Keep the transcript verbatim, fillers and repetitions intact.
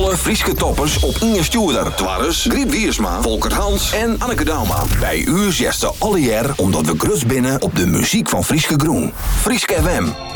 alle Frieske toppers op Inge Stuurder. Twarres, Griet Wiersma, Volker Hans en Anneke Dauma. Bij u zesde alle jaar omdat we grut binnen op de muziek van Frieske Groen. Frieske F M